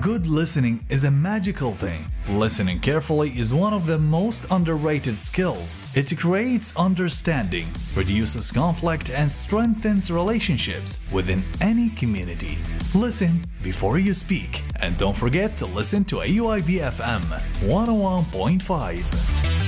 Good listening is a magical thing. Listening carefully is one of the most underrated skills. It creates understanding, reduces conflict, and strengthens relationships within any community. Listen before you speak, and don't forget to listen to AUIV FM 101.5.